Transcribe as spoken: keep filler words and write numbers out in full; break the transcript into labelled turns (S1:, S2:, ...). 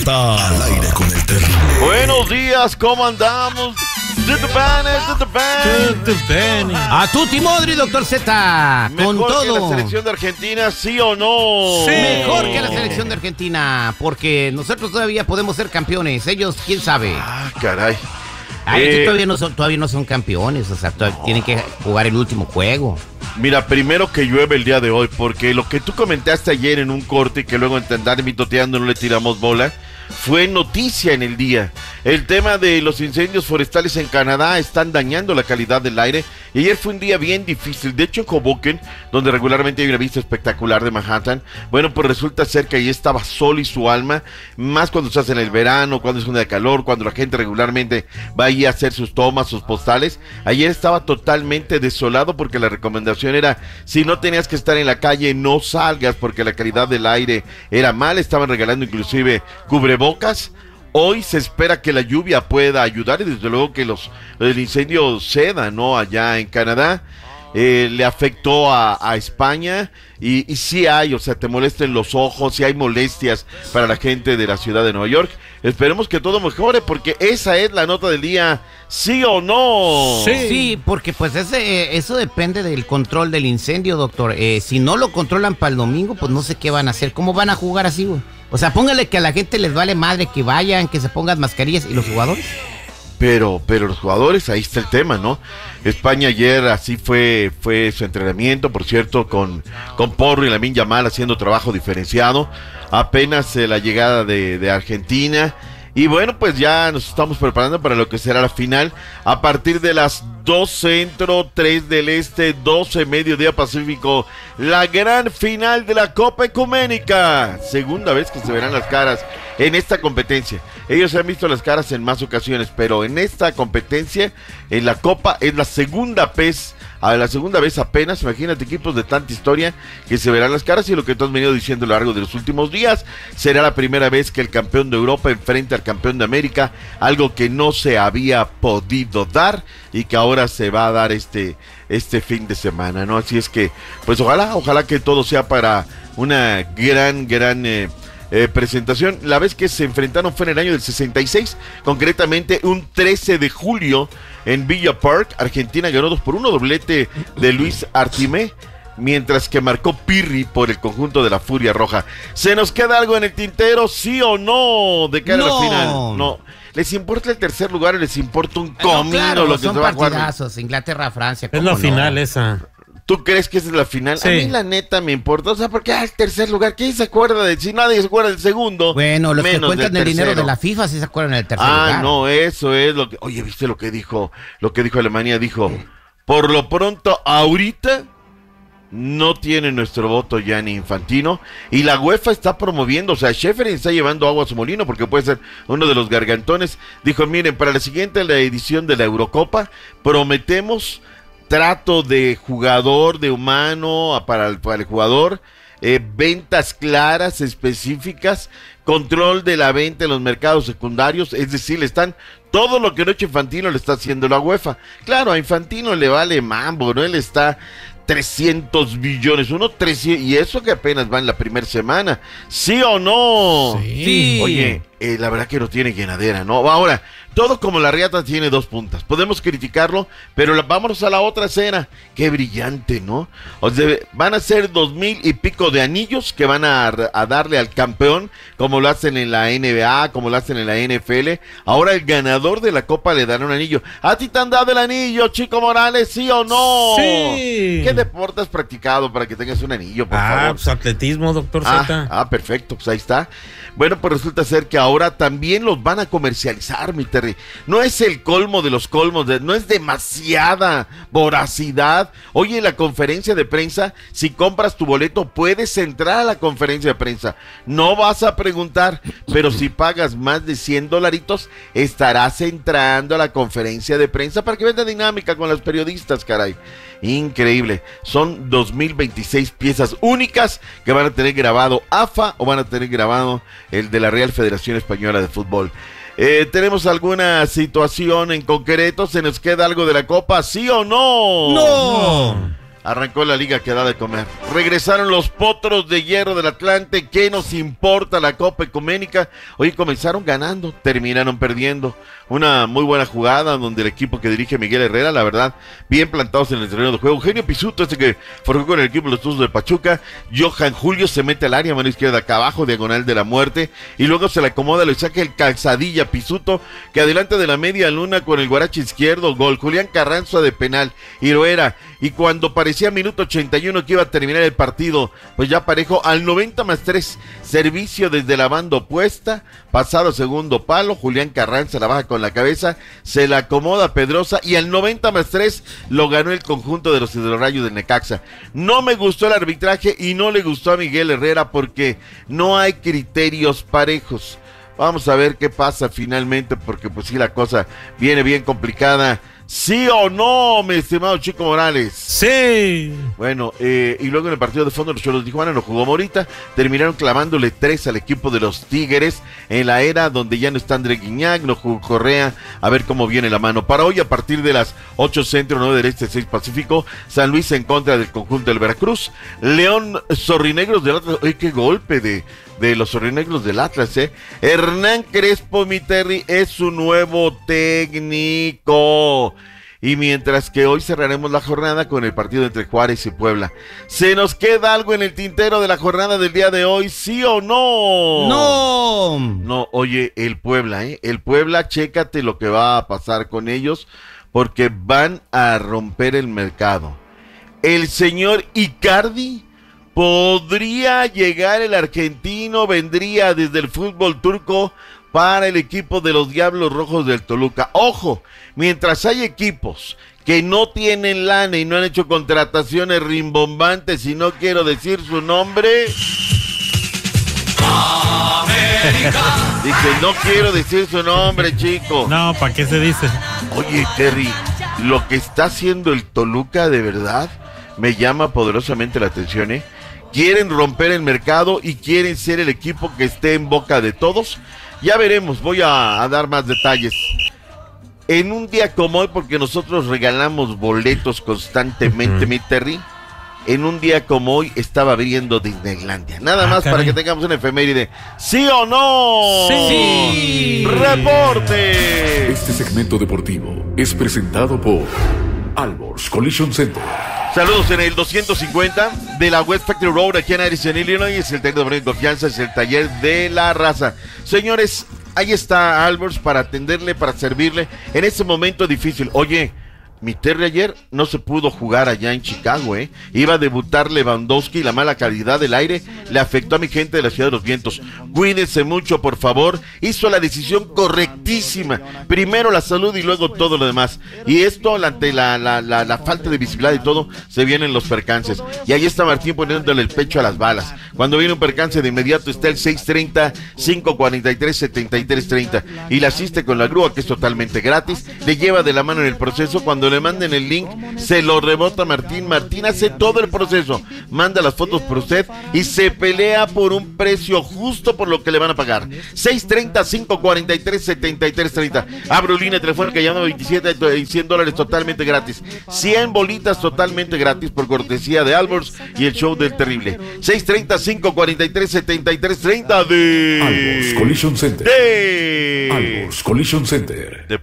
S1: vuelta al aire con el terrible.
S2: Buenos días, ¿cómo andamos?
S3: A tutti modri, doctor Z. Con
S2: ¿Mejor
S3: todo.
S2: que la selección de Argentina, sí o no?
S3: Sí. Mejor que la selección de Argentina, porque nosotros todavía podemos ser campeones. Ellos, quién sabe.
S2: Ah, caray.
S3: Ay,
S2: Eh,
S3: todavía no son, todavía no son campeones, o sea, todavía tienen que jugar el último juego.
S2: Mira, primero que llueve el día de hoy, porque lo que tú comentaste ayer en un corte y que luego en Tandar Mitoteando no le tiramos bola, fue noticia en el día. El tema de los incendios forestales en Canadá están dañando la calidad del aire y ayer fue un día bien difícil. De hecho, en Hoboken, donde regularmente hay una vista espectacular de Manhattan, bueno, pues resulta ser que ahí estaba sol y su alma, más cuando se hace en el verano, cuando es un día de calor, cuando la gente regularmente va ahí a hacer sus tomas, sus postales. Ayer estaba totalmente desolado porque la recomendación era, si no tenías que estar en la calle, no salgas porque la calidad del aire era mala. Estaban regalando inclusive cubrebocas. Hoy se espera que la lluvia pueda ayudar y desde luego que los el incendio ceda, ¿no? Allá en Canadá. Eh, le afectó a, a España y, y sí hay, o sea, te molesten los ojos, sí hay molestias para la gente de la ciudad de Nueva York. Esperemos que todo mejore porque esa es la nota del día, ¿sí o no?
S3: Sí, sí, porque pues ese, eso depende del control del incendio, doctor. Eh, si no lo controlan para el domingo, pues no sé qué van a hacer. ¿Cómo van a jugar así, güey? O sea, póngale que a la gente les vale madre que vayan, que se pongan mascarillas. ¿Y los jugadores?
S2: Pero, pero los jugadores, ahí está el tema, ¿no? España ayer así fue, fue su entrenamiento, por cierto, con, con Porro y Lamine Yamal haciendo trabajo diferenciado. Apenas eh, la llegada de, de Argentina. Y bueno, pues ya nos estamos preparando para lo que será la final a partir de las dos centro, tres del este, doce mediodía pacífico. La gran final de la Copa Ecuménica. Segunda vez que se verán las caras en esta competencia. Ellos se han visto las caras en más ocasiones, pero en esta competencia, en la Copa, es la segunda vez. A la segunda vez apenas, imagínate, equipos de tanta historia que se verán las caras y lo que tú has venido diciendo a lo largo de los últimos días, será la primera vez que el campeón de Europa enfrenta al campeón de América, algo que no se había podido dar y que ahora se va a dar este, este fin de semana, ¿no? Así es que, pues ojalá, ojalá que todo sea para una gran, gran... Eh, Eh, presentación. La vez que se enfrentaron fue en el año del sesenta y seis, concretamente un trece de julio en Villa Park. Argentina ganó dos por uno, doblete de Luis Artimé, mientras que marcó Pirri por el conjunto de la Furia Roja. ¿Se nos queda algo en el tintero, sí o no, de cara
S3: No.
S2: a la final? No. ¿Les importa el tercer lugar o les importa un comino
S3: No, claro,
S2: lo que
S3: son
S2: se va a jugar?
S3: partidazos, Inglaterra, Francia.
S4: Es la
S3: ¿cómo
S4: final
S3: no?
S4: esa.
S2: ¿Tú crees que esa es la final?
S4: Sí.
S2: A mí la neta me importa, o sea, porque ah, el tercer lugar, ¿quién se acuerda de? Si nadie se acuerda del segundo.
S3: Bueno, los que
S2: menos
S3: cuentan
S2: del
S3: el dinero
S2: tercero.
S3: de la FIFA sí se acuerdan del tercer
S2: Ah,
S3: lugar.
S2: no, eso es lo que... Oye, ¿viste lo que dijo? Lo que dijo Alemania, dijo, por lo pronto, ahorita no tiene nuestro voto Gianni Infantino y la UEFA está promoviendo, o sea, Schäferin está llevando agua a su molino porque puede ser uno de los gargantones. Dijo, miren, para la siguiente la edición de la Eurocopa, prometemos trato de jugador, de humano para el, para el jugador, eh, ventas claras, específicas, control de la venta en los mercados secundarios, es decir, le están, todo lo que no ha hecho Infantino le está haciendo la UEFA. Claro, a Infantino le vale mambo, ¿no? Él está trescientos billones, uno trescientos, y eso que apenas va en la primera semana, ¿sí o no?
S3: Sí.
S2: Oye, eh, la verdad que no tiene llenadera, ¿no? Ahora, todo como la riata tiene dos puntas, podemos criticarlo, pero la, vámonos a la otra escena, qué brillante, ¿no? O sea, van a ser dos mil y pico de anillos que van a, a darle al campeón, como lo hacen en la N B A, como lo hacen en la N F L, ahora el ganador de la copa le dará un anillo. ¿A ti te han dado el anillo, Chico Morales, sí o no?
S4: Sí.
S2: ¿Qué deporte has practicado para que tengas un anillo, por
S4: ah,
S2: favor?
S4: pues atletismo, doctor
S2: Ah,
S4: Z.
S2: ah, perfecto, pues ahí está. Bueno, pues resulta ser que ahora también los van a comercializar, mi Terry. No es el colmo de los colmos, de, no es demasiada voracidad. Oye, en la conferencia de prensa, si compras tu boleto, puedes entrar a la conferencia de prensa. No vas a preguntar, pero si pagas más de cien dolaritos, estarás entrando a la conferencia de prensa para que veas la dinámica con los periodistas, caray. Increíble. Son dos mil veintiséis piezas únicas que van a tener grabado A F A o van a tener grabado el de la Real Federación Española de Fútbol. Eh, ¿Tenemos alguna situación en concreto? ¿Se nos queda algo de la Copa? ¿Sí o no?
S3: ¡No!
S2: Arrancó la liga que da de comer. Regresaron los potros de hierro del Atlante. ¿Qué nos importa la Copa Ecuménica? Hoy comenzaron ganando, terminaron perdiendo. Una muy buena jugada donde el equipo que dirige Miguel Herrera, la verdad, bien plantados en el terreno de juego. Eugenio Pisuto, este que forjó con el equipo de los Tuzos de Pachuca. Johan Julio se mete al área, mano izquierda acá abajo, diagonal de la muerte. Y luego se le acomoda, le saca el calzadilla Pisuto, que adelante de la media luna con el guarache izquierdo. Gol. Julián Carranza de penal. Y lo era. Y cuando parecía minuto ochenta y uno que iba a terminar el partido, pues ya parejo al noventa más tres, servicio desde la banda opuesta, pasado segundo palo, Julián Carranza la baja con la cabeza, se la acomoda Pedrosa y al noventa más tres lo ganó el conjunto de los Hidrorrayos del Necaxa. No me gustó el arbitraje y no le gustó a Miguel Herrera porque no hay criterios parejos. Vamos a ver qué pasa finalmente, porque pues sí, la cosa viene bien complicada. ¿Sí o no, mi estimado Chico Morales?
S4: Sí.
S2: Bueno, eh, y luego en el partido de fondo los Cholos de Tijuana no jugó Morita, terminaron clavándole tres al equipo de los Tigres en la era donde ya no está André Guiñac, no jugó Correa, a ver cómo viene la mano. Para hoy a partir de las ocho centro, nueve del este, seis pacífico, San Luis en contra del conjunto del Veracruz, León Zorrinegros del Atlas, ¡ay, qué golpe de... de los Zorrinegros del Atlas, eh. Hernán Crespo, mi Terry, es su nuevo técnico. Y mientras que hoy cerraremos la jornada con el partido entre Juárez y Puebla. ¿Se nos queda algo en el tintero de la jornada del día de hoy, sí o no?
S3: ¡No!
S2: No, oye, el Puebla, eh. El Puebla, chécate lo que va a pasar con ellos, porque van a romper el mercado. El señor Icardi... podría llegar el argentino, vendría desde el fútbol turco para el equipo de los Diablos Rojos del Toluca. Ojo, mientras hay equipos que no tienen lana y no han hecho contrataciones rimbombantes, y no quiero decir su nombre. América. Dije, no quiero decir su nombre, chico.
S4: No, ¿para qué se dice?
S2: Oye, Terry, lo que está haciendo el Toluca de verdad me llama poderosamente la atención, ¿eh? Quieren romper el mercado y quieren ser el equipo que esté en boca de todos. Ya veremos, voy a, a dar más detalles. En un día como hoy, porque nosotros regalamos boletos constantemente, uh-huh. mi Terry. En un día como hoy estaba abriendo Disneylandia. Nada ah, más caray. Para que tengamos una efeméride. ¿Sí o no?
S4: Sí.
S2: ¡Reporte!
S1: Este segmento deportivo es presentado por Alborz Collision Center.
S2: Saludos en el doscientos cincuenta de la West Factory Road aquí en Addison, Illinois. Es el técnico de confianza, es el taller de la raza. Señores, ahí está Alborz para atenderle, para servirle en ese momento difícil. Oye, mi Terry ayer no se pudo jugar allá en Chicago, ¿eh? Iba a debutar Lewandowski y la mala calidad del aire le afectó a mi gente de la Ciudad de los Vientos. Cuídense mucho, por favor. Hizo la decisión correctísima. Primero la salud y luego todo lo demás. Y esto, ante la, la, la, la falta de visibilidad y todo, se vienen los percances. Y ahí está Martín poniéndole el pecho a las balas. Cuando viene un percance, de inmediato está el seis treinta, cinco cuarenta y tres, setenta y tres treinta. Y le asiste con la grúa, que es totalmente gratis. Le lleva de la mano en el proceso. Cuando le manden el link, se lo rebota Martín. Martín hace todo el proceso, manda las fotos por usted y se pelea por un precio justo por lo que le van a pagar. seis treinta, cinco cuarenta y tres, setenta y tres treinta. Abro línea telefónica llamando veintisiete y cien dólares totalmente gratis. cien bolitas totalmente gratis por cortesía de Alborz y el show del terrible. seis treinta, cinco cuarenta y tres, setenta y tres treinta de
S1: Alborz Collision Center.
S2: De
S1: Alborz Collision Center.
S2: De